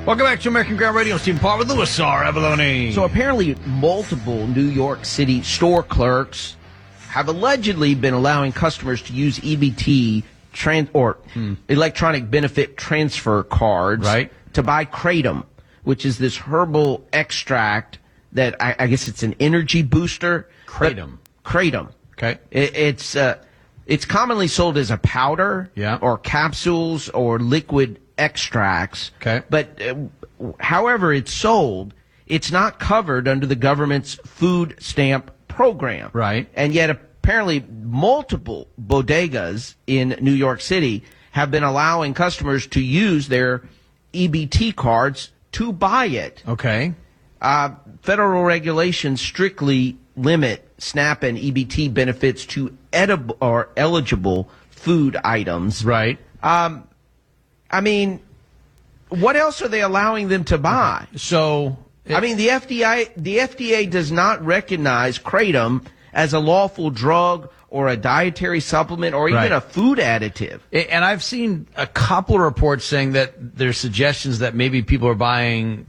Welcome back to American Ground Radio. Steve Paul with Louis R. Avalone. So apparently multiple New York City store clerks have allegedly been allowing customers to use EBT electronic benefit transfer cards to buy Kratom, which is this herbal extract that I guess it's an energy booster. Kratom. Okay. It's commonly sold as a powder or capsules or liquid extracts. Okay. But however it's sold, it's not covered under the government's food stamp program. Right. And yet apparently multiple bodegas in New York City have been allowing customers to use their EBT cards to buy it. Okay. Federal regulations strictly limit SNAP and EBT benefits to edible or eligible food items. Right. I mean, what else are they allowing them to buy? So, the FDA does not recognize Kratom as a lawful drug or a dietary supplement or even a food additive. And I've seen a couple of reports saying that there's suggestions that maybe people are buying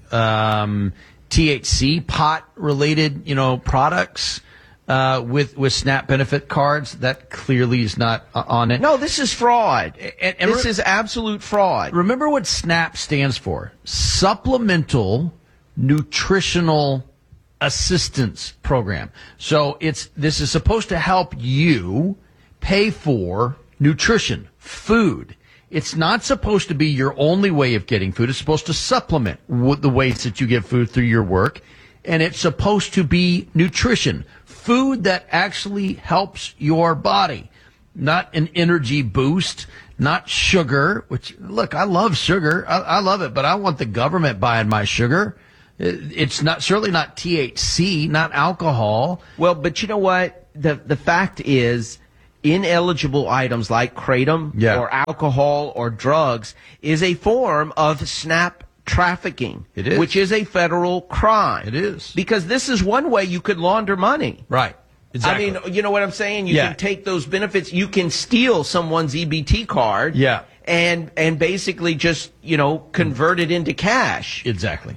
THC pot related, products with SNAP benefit cards. That clearly is not on it. No, this is fraud. And this is absolute fraud. Remember what SNAP stands for? Supplemental Nutritional Assistance Program. So this is supposed to help you pay for nutrition, food. It's not supposed to be your only way of getting food. It's supposed to supplement the ways that you get food through your work. And it's supposed to be nutrition, food that actually helps your body, not an energy boost, not sugar, which, look, I love sugar. I love it, but I want the government buying my sugar. It's certainly not THC, not alcohol. Well, but you know what? The fact is, ineligible items like Kratom or alcohol or drugs is a form of SNAP trafficking. It is. Which is a federal crime. It is. Because this is one way you could launder money. Right. Exactly. I mean, you know what I'm saying? You can take those benefits. You can steal someone's EBT card. Yeah. And basically just, convert it into cash. Exactly.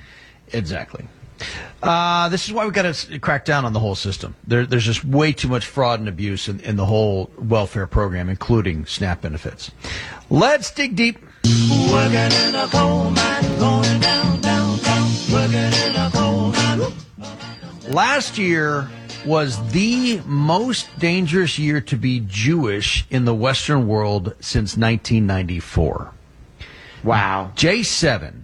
This is why we've got to crack down on the whole system. There's just way too much fraud and abuse in the whole welfare program, including SNAP benefits. Let's dig deep. Working in a coal mine, going down, down, down. Working in a coal mine. Last year was the most dangerous year to be Jewish in the Western world since 1994. Wow. J7,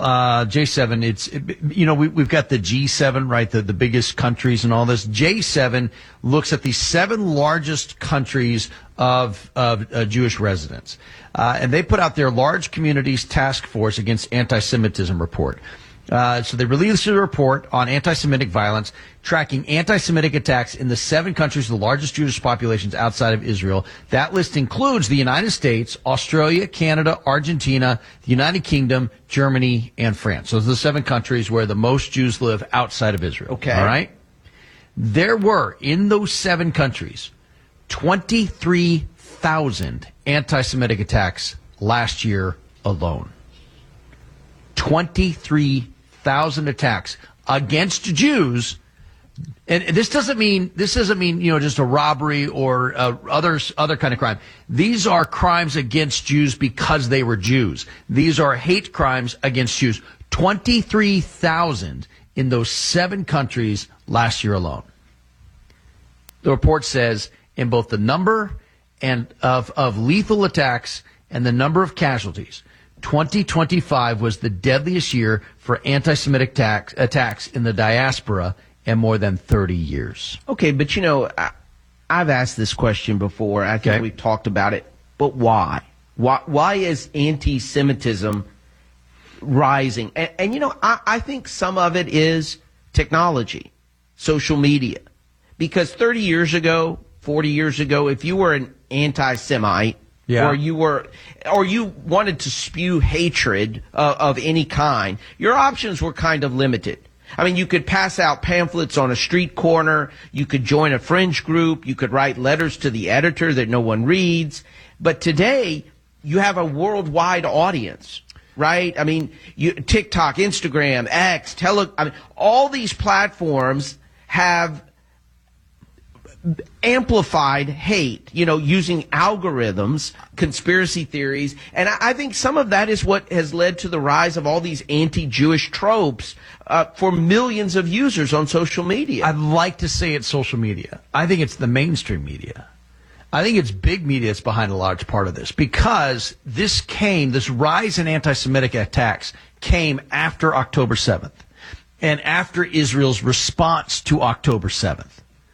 we've got the G7, right? The biggest countries and all this. J7 looks at the 7 largest countries of Jewish residents. And they put out their Large Communities Task Force Against Anti-Semitism report. So they released a report on anti-Semitic violence, tracking anti-Semitic attacks in the 7 countries with the largest Jewish populations outside of Israel. That list includes the United States, Australia, Canada, Argentina, the United Kingdom, Germany, and France. So those are the 7 countries where the most Jews live outside of Israel. Okay. All right? There were, in those 7 countries, 23,000 anti-Semitic attacks last year alone. 23,000 attacks against Jews. And this doesn't mean just a robbery or other kind of crime. These are crimes against Jews because they were Jews. These are hate crimes against Jews. 23,000 in those 7 countries last year alone. The report says in both the number and of lethal attacks and the number of casualties, 2025 was the deadliest year for anti-Semitic attacks in the diaspora in more than 30 years. Okay, but I've asked this question before. I think we've talked about it. But why? Why is anti-Semitism rising? And I think some of it is technology, social media. Because 30 years ago, 40 years ago, if you were an anti-Semite, or you wanted to spew hatred of any kind, your options were kind of limited. I mean, you could pass out pamphlets on a street corner, you could join a fringe group, you could write letters to the editor that no one reads. But today, you have a worldwide audience. right? I mean, TikTok, Instagram, X, all these platforms have amplified hate, using algorithms, conspiracy theories. And I think some of that is what has led to the rise of all these anti-Jewish tropes for millions of users on social media. I'd like to say it's social media. I think it's the mainstream media. I think it's big media that's behind a large part of this, because this rise in anti-Semitic attacks came after October 7th and after Israel's response to October 7th.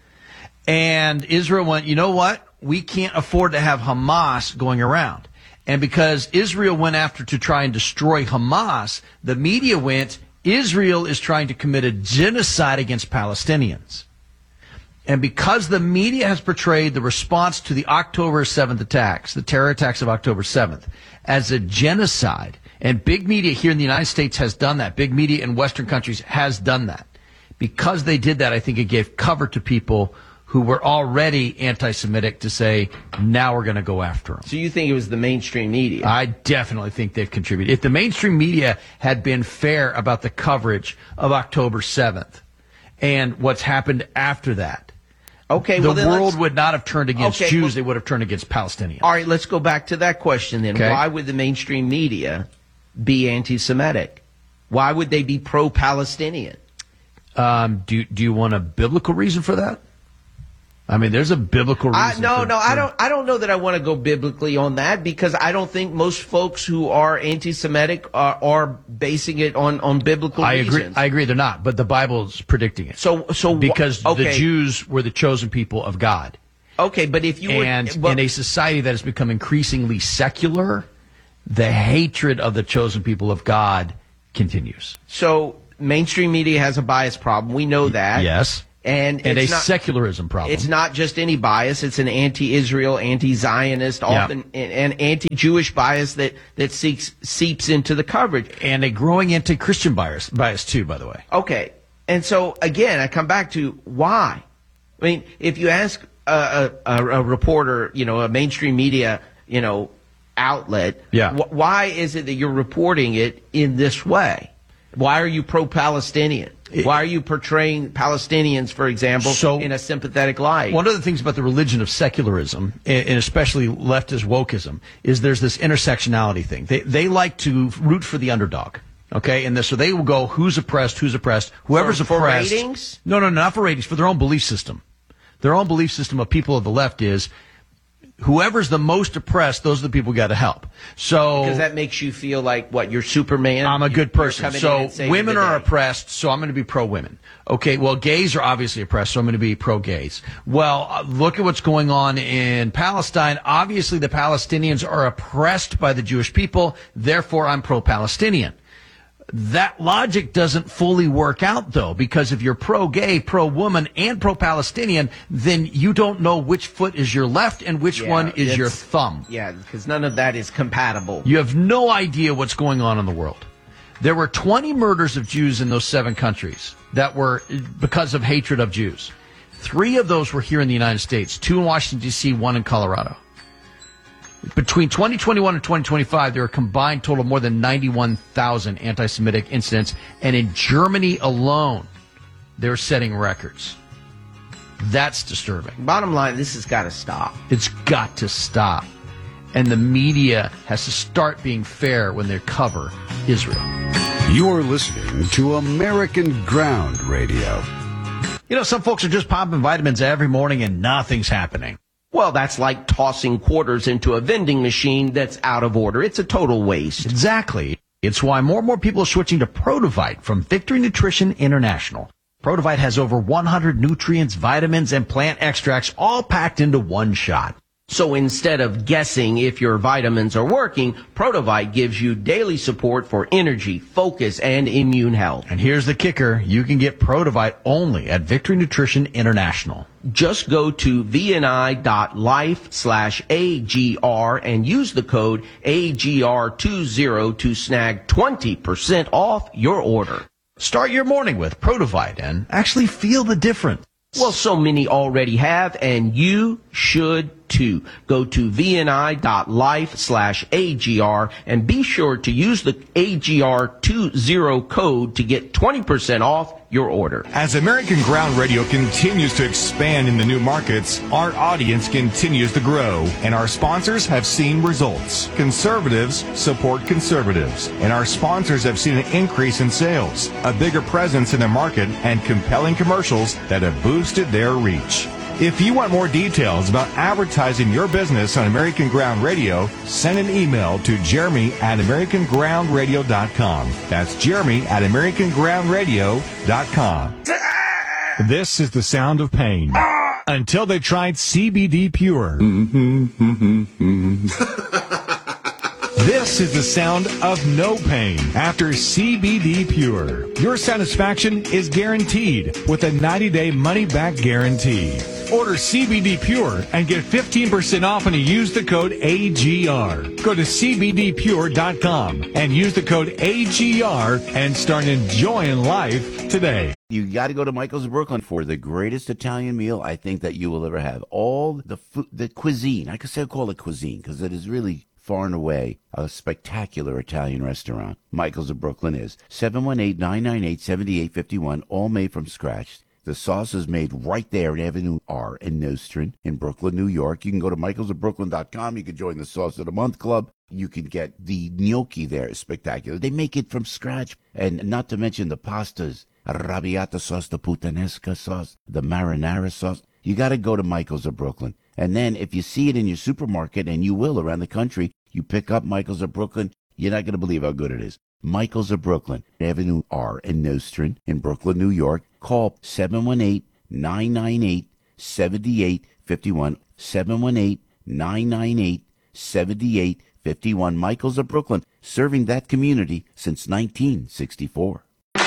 And Israel went, you know what? We can't afford to have Hamas going around. And because Israel went after to try and destroy Hamas, the media went, Israel is trying to commit a genocide against Palestinians. And because the media has portrayed the response to the October 7th attacks, the terror attacks of October 7th, as a genocide, and big media here in the United States has done that, big media in Western countries has done that. Because they did that, I think it gave cover to people who were already anti-Semitic to say, now we're going to go after them. So you think it was the mainstream media? I definitely think they've contributed. If the mainstream media had been fair about the coverage of October 7th and what's happened after that, okay, the world would not have turned against Jews. Well, they would have turned against Palestinians. All right, let's go back to that question then. Okay. Why would the mainstream media be anti-Semitic? Why would they be pro-Palestinian? Do you want a biblical reason for that? I mean, there's a biblical reason. I don't know that I want to go biblically on that, because I don't think most folks who are anti-Semitic are basing it on biblical reasons. I agree. They're not, but the Bible's predicting it. Because the Jews were the chosen people of God. Okay, but if you in a society that has become increasingly secular, the hatred of the chosen people of God continues. So mainstream media has a bias problem. We know that. Yes. And a secularism problem. It's not just any bias. It's an anti-Israel, anti-Zionist, often an anti-Jewish bias that seeps into the coverage. And a growing anti-Christian bias too, by the way. Okay. And so, again, I come back to why. I mean, if you ask a reporter, a mainstream media, outlet, why is it that you're reporting it in this way? Why are you pro-Palestinian? Why are you portraying Palestinians, for example, in a sympathetic light? One of the things about the religion of secularism, and especially leftist wokeism, is there's this intersectionality thing. They like to root for the underdog. Okay, and so they will go, who's oppressed, whoever's oppressed. For ratings? No, not for ratings, for their own belief system. Their own belief system of people of the left is, whoever's the most oppressed, those are the people we got to help. So because that makes you feel like you're Superman. I'm a good person. So women are oppressed, so I'm going to be pro-women. Okay, well, gays are obviously oppressed, so I'm going to be pro-gays. Well, look at what's going on in Palestine. Obviously, the Palestinians are oppressed by the Jewish people, therefore I'm pro-Palestinian. That logic doesn't fully work out, though, because if you're pro-gay, pro-woman, and pro-Palestinian, then you don't know which foot is your left and which one is your thumb. Yeah, because none of that is compatible. You have no idea what's going on in the world. There were 20 murders of Jews in those 7 countries that were because of hatred of Jews. 3 of those were here in the United States, 2 in Washington, D.C., 1 in Colorado. Between 2021 and 2025, there are a combined total of more than 91,000 anti-Semitic incidents. And in Germany alone, they're setting records. That's disturbing. Bottom line, this has got to stop. It's got to stop. And the media has to start being fair when they cover Israel. You're listening to American Ground Radio. Some folks are just popping vitamins every morning and nothing's happening. Well, that's like tossing quarters into a vending machine that's out of order. It's a total waste. Exactly. It's why more and more people are switching to Protovite from Victory Nutrition International. Protovite has over 100 nutrients, vitamins, and plant extracts all packed into one shot. So instead of guessing if your vitamins are working, Protovite gives you daily support for energy, focus, and immune health. And here's the kicker. You can get Protovite only at Victory Nutrition International. Just go to vni.life/AGR and use the code AGR20 to snag 20% off your order. Start your morning with Protovite and actually feel the difference. Well, so many already have, and you should too. Go to vni.life/AGR and be sure to use the AGR20 code to get 20% off your order. As American Ground Radio continues to expand in the new markets, our audience continues to grow, and our sponsors have seen results. Conservatives support conservatives, and our sponsors have seen an increase in sales, a bigger presence in the market, and compelling commercials that have boosted their reach. If you want more details about advertising your business on American Ground Radio, send an email to jeremy@americangroundradio.com. That's jeremy@americangroundradio.com. This is the sound of pain. Until they tried CBD Pure. This is the sound of no pain after CBD Pure. Your satisfaction is guaranteed with a 90-day money-back guarantee. Order CBD Pure and get 15% off when you use the code AGR. Go to CBDPure.com and use the code AGR and start enjoying life today. You got to go to Michael's of Brooklyn for the greatest Italian meal I think that you will ever have. All the food, the cuisine, I could say call it cuisine because it is really far and away a spectacular Italian restaurant. Michael's of Brooklyn is 718-998-7851, all made from scratch. The sauce is made right there in Avenue R in Nostrand in Brooklyn, New York. You can go to michaelsofbrooklyn.com. You can join the Sauce of the Month Club. You can get the gnocchi there. It's spectacular. They make it from scratch. And not to mention the pastas, arrabbiata sauce, the puttanesca sauce, the marinara sauce. You got to go to Michael's of Brooklyn. And then if you see it in your supermarket, and you will around the country, you pick up Michael's of Brooklyn, you're not going to believe how good it is. Michael's of Brooklyn, Avenue R in Nostrand in Brooklyn, New York. Call 718-998-7851. 718-998-7851. Michael's of Brooklyn, serving that community since 1964.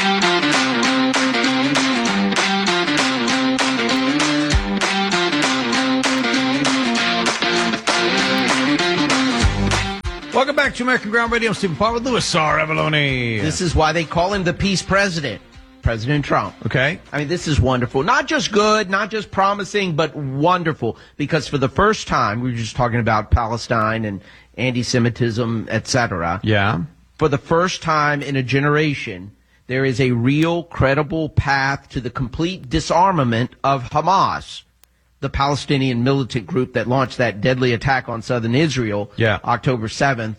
Welcome back to American Ground Radio. I'm Stephen Paul with Louis R. Avalone. This is why they call him the peace president, President Trump. Okay. I mean, this is wonderful. Not just good, not just promising, but wonderful. Because for the first time, we were just talking about Palestine and anti-Semitism, etc. Yeah. For the first time in a generation, there is a real, credible path to the complete disarmament of Hamas, the Palestinian militant group that launched that deadly attack on southern Israel, October 7th,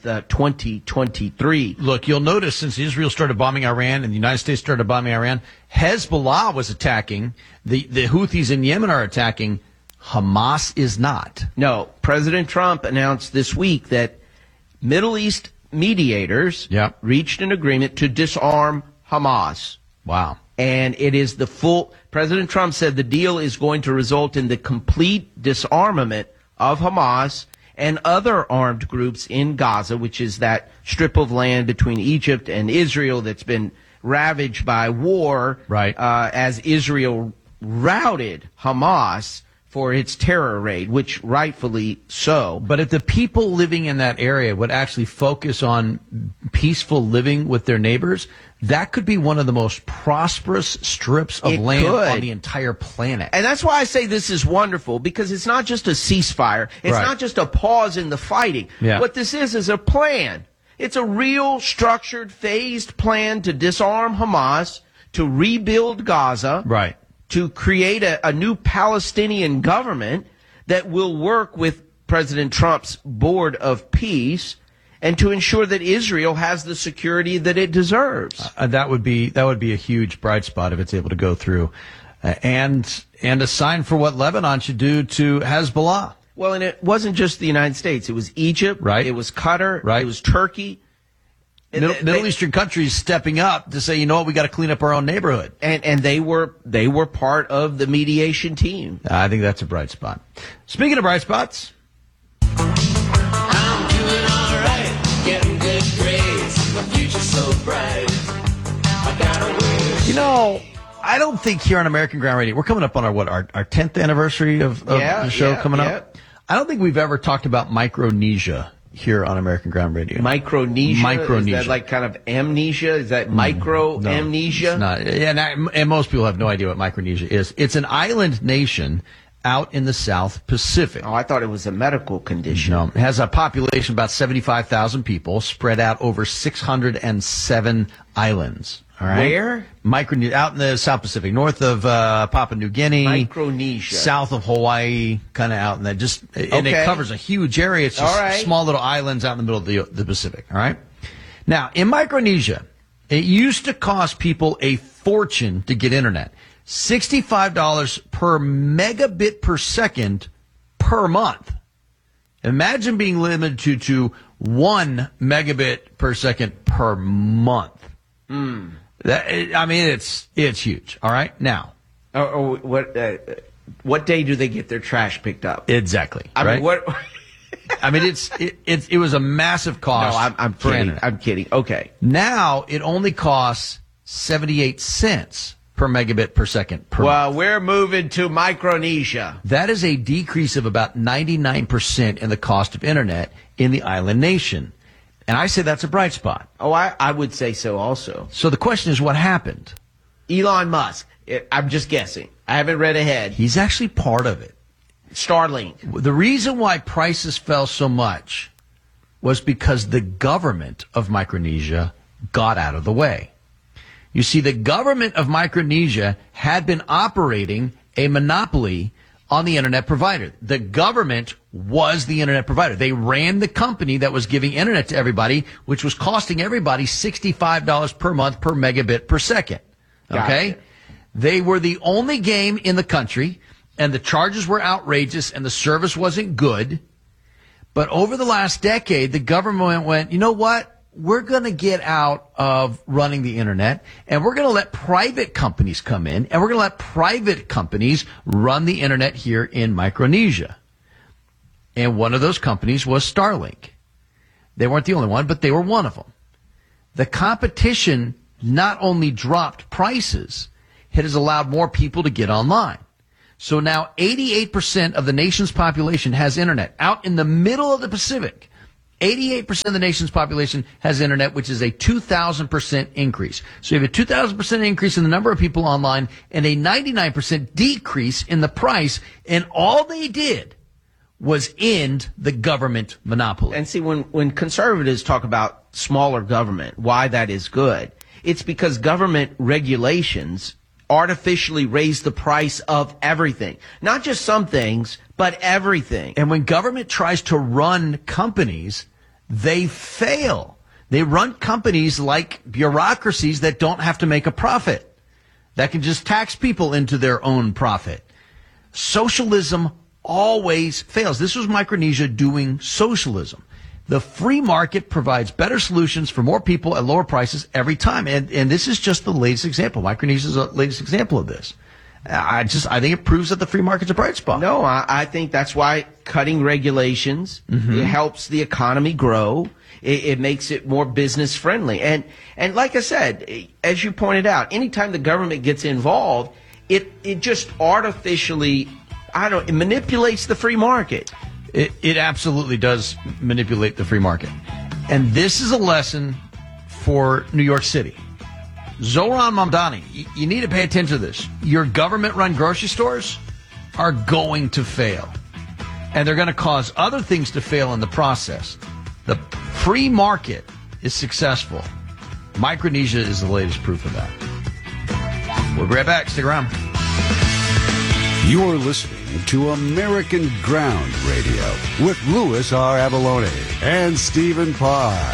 2023. Look, you'll notice since Israel started bombing Iran and the United States started bombing Iran, Hezbollah was attacking, the Houthis in Yemen are attacking, Hamas is not. No, President Trump announced this week that Middle East mediators reached an agreement to disarm Hamas. Wow. And it is the full, President Trump said the deal is going to result in the complete disarmament of Hamas and other armed groups in Gaza, which is that strip of land between Egypt and Israel that's been ravaged by war, as Israel routed Hamas for its terror raid, which rightfully so. But if the people living in that area would actually focus on peaceful living with their neighbors, that could be one of the most prosperous strips of land on the entire planet. And that's why I say this is wonderful, because it's not just a ceasefire. It's not just a pause in the fighting. What this is a plan. It's a real structured, phased plan to disarm Hamas, to rebuild Gaza, to create a new Palestinian government that will work with President Trump's Board of Peace, and to ensure that Israel has the security that it deserves. That would be a huge bright spot if it's able to go through, and a sign for what Lebanon should do to Hezbollah. Well, and it wasn't just the United States; it was Egypt, it was Qatar, it was Turkey. Middle Eastern countries stepping up to say, you know what, we got to clean up our own neighborhood, and they were part of the mediation team. I think that's a bright spot. Speaking of bright spots. You know, I don't think here on American Ground Radio, we're coming up on our 10th anniversary of the show coming up. I don't think we've ever talked about Micronesia here on American Ground Radio. Micronesia? Is that like kind of amnesia? Is that amnesia? It's not. And most people have no idea what Micronesia is. It's an island nation out in the South Pacific. Oh, I thought it was a medical condition. No, it has a population of about 75,000 people spread out over 607 islands. All right. Where? Micronesia, out in the South Pacific, north of Papua New Guinea. Micronesia. South of Hawaii, kind of out in that. And it covers a huge area. It's just All right. small little islands out in the middle of the Pacific. All right. Now, in Micronesia, it used to cost people a fortune to get internet. $65 per megabit per second per month. Imagine being limited to 1 megabit per second per month. It's huge. All right. Now, what day do they get their trash picked up? exactly. I right? mean, what? It was a massive cost. No, I'm for kidding. internet. I'm kidding. Okay. Now it only costs 78 cents per megabit per second per month. Well, we're moving to Micronesia. That is a decrease of about 99% in the cost of internet in the island nation. And I say that's a bright spot. Oh, I would say so also. So the question is, what happened? Elon Musk. I'm just guessing. I haven't read ahead. He's actually part of it. Starlink. The reason why prices fell so much was because the government of Micronesia got out of the way. You see, the government of Micronesia had been operating a monopoly on the internet provider. The government was the internet provider. They ran the company that was giving internet to everybody, which was costing everybody $65 per month per megabit per second. Okay? Gotcha. They were the only game in the country, and the charges were outrageous, and the service wasn't good. But over the last decade, the government went, you know what? We're going to get out of running the internet, and we're going to let private companies come in, and we're going to let private companies run the internet here in Micronesia. And one of those companies was Starlink. They weren't the only one, but they were one of them. The competition not only dropped prices, it has allowed more people to get online. So now 88% of the nation's population has internet. Out in the middle of the Pacific, 88% of the nation's population has internet, which is a 2,000% increase. So you have a 2,000% increase in the number of people online and a 99% decrease in the price. And all they did was end the government monopoly. And see, when conservatives talk about smaller government, why that is good, it's because government regulations artificially raise the price of everything. Not just some things, but everything. And when government tries to run companies, they fail. They run companies like bureaucracies that don't have to make a profit, that can just tax people into their own profit. Socialism always fails. This was Micronesia doing socialism. The free market provides better solutions for more people at lower prices every time. And this is just the latest example. Micronesia is the latest example of this. I think it proves that the free market's a bright spot. No, I think that's why cutting regulations, it helps the economy grow. It makes it more business friendly. And like I said, as you pointed out, anytime the government gets involved, it just artificially, it manipulates the free market. It absolutely does manipulate the free market. And this is a lesson for New York City. Zohran Mamdani, you need to pay attention to this. Your government-run grocery stores are going to fail. And they're going to cause other things to fail in the process. The free market is successful. Micronesia is the latest proof of that. We'll be right back. Stick around. You're listening to American Ground Radio with Louis R. Avalone and Stephen Parr.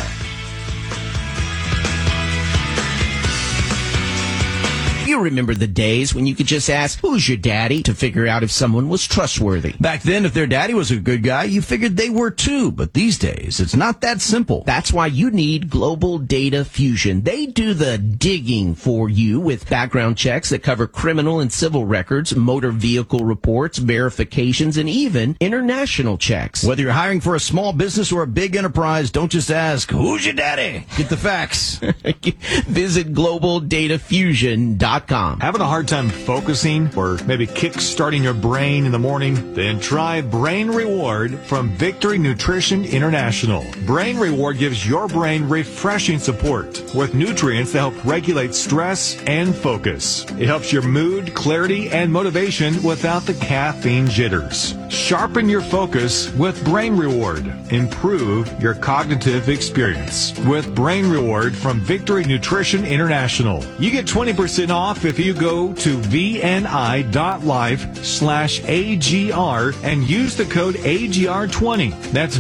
You remember the days when you could just ask, who's your daddy, to figure out if someone was trustworthy. Back then, if their daddy was a good guy, you figured they were too. But these days, it's not that simple. That's why you need Global Data Fusion. They do the digging for you with background checks that cover criminal and civil records, motor vehicle reports, verifications, and even international checks. Whether you're hiring for a small business or a big enterprise, don't just ask, who's your daddy? Get the facts. Visit globaldatafusion.com BrainReward.com. Having a hard time focusing or maybe kick-starting your brain in the morning? Then try Brain Reward from Victory Nutrition International. Brain Reward gives your brain refreshing support with nutrients that help regulate stress and focus. It helps your mood, clarity, and motivation without the caffeine jitters. Sharpen your focus with Brain Reward. Improve your cognitive experience with Brain Reward from Victory Nutrition International. You get 20% off if you go to vni.life/AGR and use the code AGR20. That's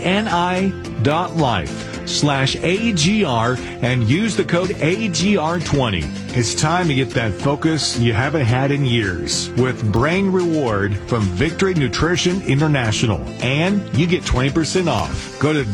vni.life/AGR and use the code AGR20. It's time to get that focus you haven't had in years with Brain Reward from Victory Nutrition International. And you get 20% off. Go to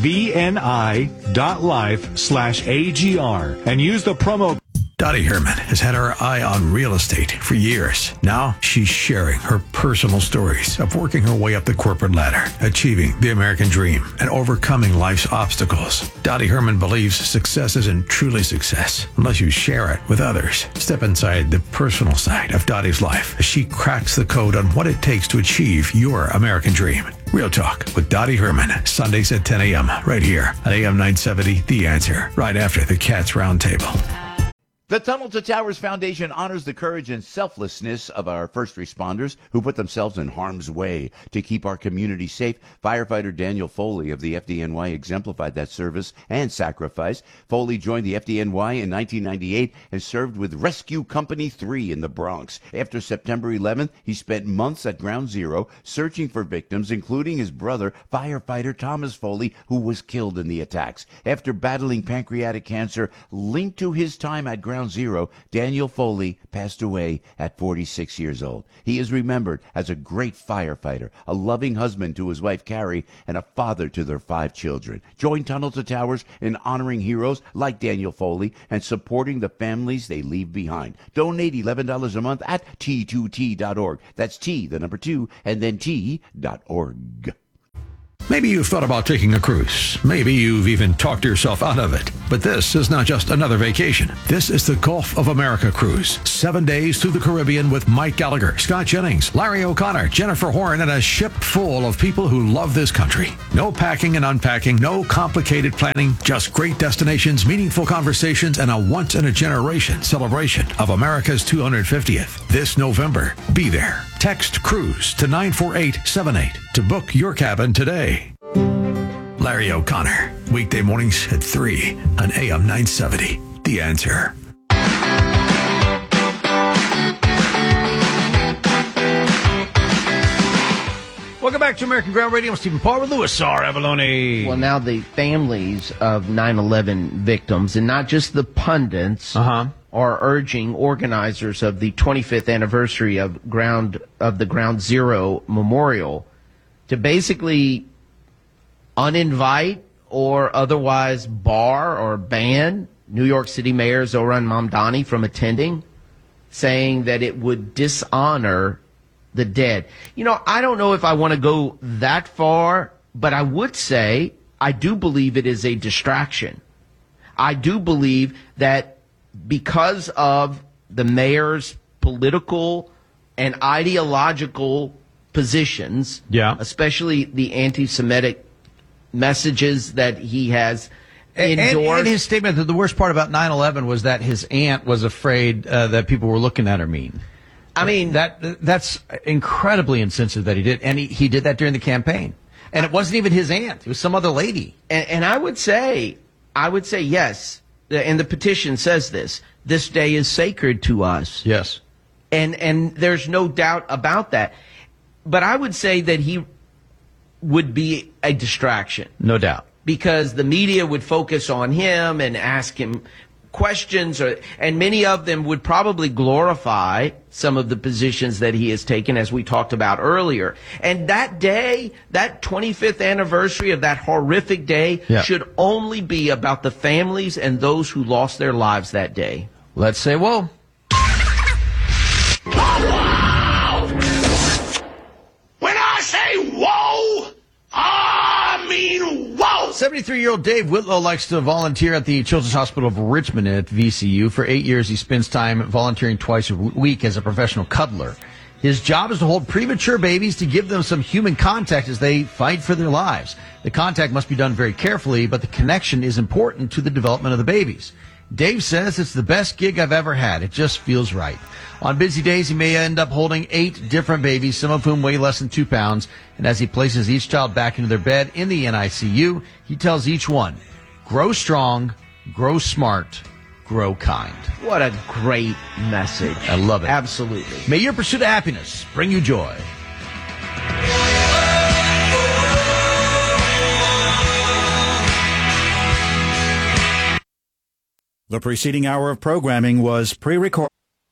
vni.life/AGR and use the promo. Dottie Herman has had her eye on real estate for years. Now she's sharing her personal stories of working her way up the corporate ladder, achieving the American dream, and overcoming life's obstacles. Dottie Herman believes success isn't truly success unless you share it with others. Step inside the personal side of Dottie's life as she cracks the code on what it takes to achieve your American dream. Real Talk with Dottie Herman, Sundays at 10 a.m. right here on AM 970, The Answer, right after the Cats Roundtable. The Tunnel to Towers Foundation honors the courage and selflessness of our first responders who put themselves in harm's way to keep our community safe. Firefighter Daniel Foley of the FDNY exemplified that service and sacrifice. Foley joined the FDNY in 1998 and served with Rescue Company 3 in the Bronx. After September 11th, he spent months at Ground Zero searching for victims, including his brother, firefighter Thomas Foley, who was killed in the attacks. After battling pancreatic cancer linked to his time at Ground Zero, Daniel Foley passed away at 46 years old. He is remembered as a great firefighter, a loving husband to his wife Carrie, and a father to their 5 children. Join Tunnel to Towers in honoring heroes like Daniel Foley and supporting the families they leave behind. Donate $11 a month at T2T.org. That's T, the number 2, and then T.org. Maybe you've thought about taking a cruise. Maybe you've even talked yourself out of it. But this is not just another vacation. This is the Gulf of America cruise. 7 days through the Caribbean with Mike Gallagher, Scott Jennings, Larry O'Connor, Jennifer Horn, and a ship full of people who love this country. No packing and unpacking, no complicated planning, just great destinations, meaningful conversations, and a once-in-a-generation celebration of America's 250th. This November, be there. Text CRUISE to 94878 to book your cabin today. Larry O'Connor, weekday mornings at 3 on AM 970. The Answer. Welcome back to American Ground Radio. I'm Stephen Paul with Louis R. Avalone. Well, now the families of 9/11 victims, and not just the pundits, are urging organizers of the 25th anniversary of the Ground Zero Memorial to basically uninvite or otherwise bar or ban New York City Mayor Zohran Mamdani from attending, saying that it would dishonor the dead. You know, I don't know if I want to go that far, but I would say I do believe it is a distraction. I do believe that because of the mayor's political and ideological positions, especially the anti-Semitic messages that he has endorsed. And his statement that the worst part about 9/11 was that his aunt was afraid that people were looking at her mean. I mean, that's incredibly insensitive that he did. And he did that during the campaign. And it wasn't even his aunt. It was some other lady. And I would say yes. And the petition says this day is sacred to us. Yes. And there's no doubt about that. But I would say that he would be a distraction. No doubt. Because the media would focus on him and ask him questions, and many of them would probably glorify some of the positions that he has taken, as we talked about earlier. And that day, that 25th anniversary of that horrific day, should only be about the families and those who lost their lives that day. Let's say whoa. When I say whoa, I mean whoa. 73-year-old Dave Whitlow likes to volunteer at the Children's Hospital of Richmond at VCU. For 8 years, he spends time volunteering twice a week as a professional cuddler. His job is to hold premature babies to give them some human contact as they fight for their lives. The contact must be done very carefully, but the connection is important to the development of the babies. Dave says it's the best gig I've ever had. It just feels right. On busy days, he may end up holding 8 different babies, some of whom weigh less than 2 pounds. And as he places each child back into their bed in the NICU, he tells each one, grow strong, grow smart, grow kind. What a great message. I love it. Absolutely. May your pursuit of happiness bring you joy. The preceding hour of programming was pre-recorded.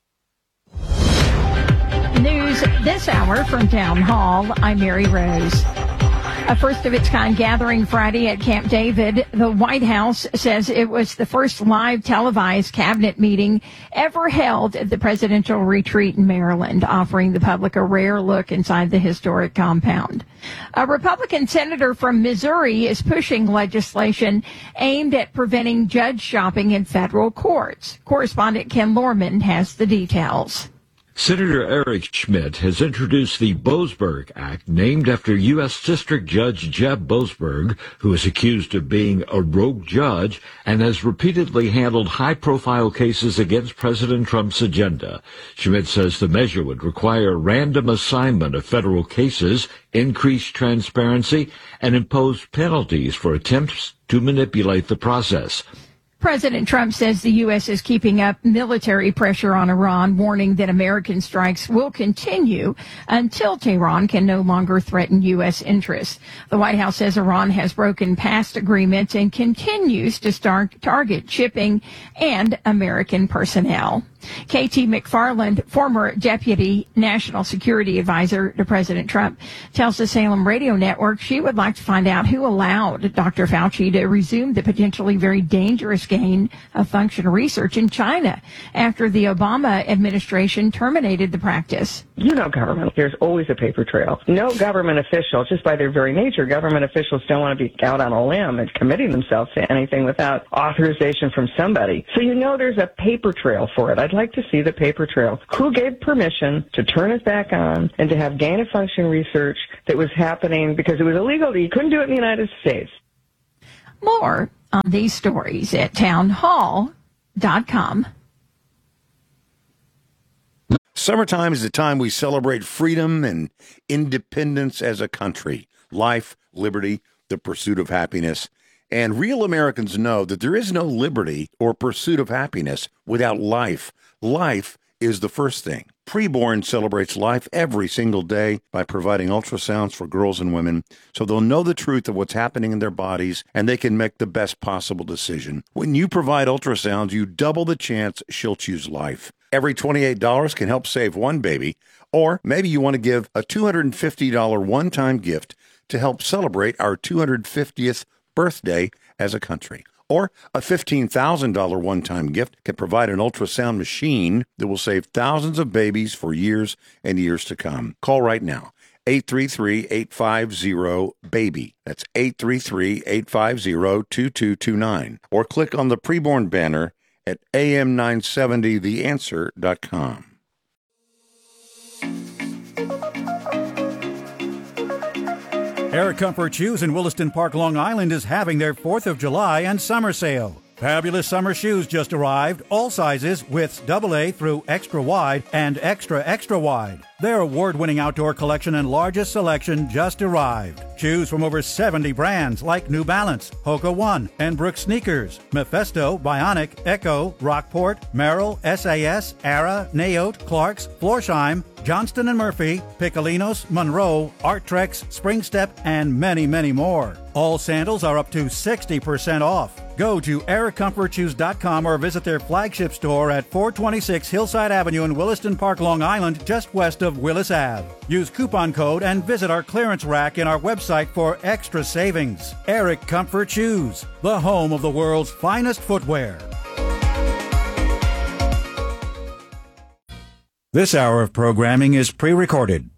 News this hour from Town Hall. I'm Mary Rose. A first-of-its-kind gathering Friday at Camp David. The White House says it was the first live televised cabinet meeting ever held at the presidential retreat in Maryland, offering the public a rare look inside the historic compound. A Republican senator from Missouri is pushing legislation aimed at preventing judge shopping in federal courts. Correspondent Ken Lorman has the details. Senator Eric Schmidt has introduced the Boasberg Act, named after U.S. District Judge Jeb Boasberg, who is accused of being a rogue judge and has repeatedly handled high-profile cases against President Trump's agenda. Schmidt says the measure would require random assignment of federal cases, increase transparency, and impose penalties for attempts to manipulate the process. President Trump says the U.S. is keeping up military pressure on Iran, warning that American strikes will continue until Tehran can no longer threaten U.S. interests. The White House says Iran has broken past agreements and continues to target shipping and American personnel. KT McFarland, former Deputy National Security Advisor to President Trump, tells the Salem Radio Network she would like to find out who allowed Dr. Fauci to resume the potentially very dangerous gain of function research in China after the Obama administration terminated the practice. You know government, there's always a paper trail. No government official, just by their very nature, government officials don't want to be out on a limb and committing themselves to anything without authorization from somebody. So you know there's a paper trail for it. I'd like to see the paper trail. Who gave permission to turn it back on and to have gain of function research that was happening because it was illegal? You couldn't do it in the United States. More on these stories at townhall.com. Summertime is the time we celebrate freedom and independence as a country. Life, liberty, the pursuit of happiness. And real Americans know that there is no liberty or pursuit of happiness without life. Life is the first thing. Preborn celebrates life every single day by providing ultrasounds for girls and women so they'll know the truth of what's happening in their bodies and they can make the best possible decision. When you provide ultrasounds, you double the chance she'll choose life. Every $28 can help save one baby, or maybe you want to give a $250 one-time gift to help celebrate our 250th birthday as a country. Or a $15,000 one-time gift can provide an ultrasound machine that will save thousands of babies for years and years to come. Call right now, 833-850-BABY. That's 833-850-2229. Or click on the preborn banner at am970theanswer.com. Air Comfort Shoes in Williston Park, Long Island is having their 4th of July and summer sale. Fabulous summer shoes just arrived, all sizes, widths AA through extra wide and extra wide. Their award-winning outdoor collection and largest selection just arrived. Choose from over 70 brands like New Balance, Hoka One, and Brooks Sneakers, Mephisto, Bionic, Echo, Rockport, Merrill, SAS, Ara, Naote, Clarks, Florsheim, Johnston & Murphy, Piccolinos, Monroe, Arttrex, Springstep, and many, many more. All sandals are up to 60% off. Go to AirComfortShoes.com or visit their flagship store at 426 Hillside Avenue in Williston Park, Long Island, just west of Willis Ave. Use coupon code and visit our clearance rack in our website for extra savings. Eric Comfort Shoes, the home of the world's finest footwear. This hour of programming is pre-recorded.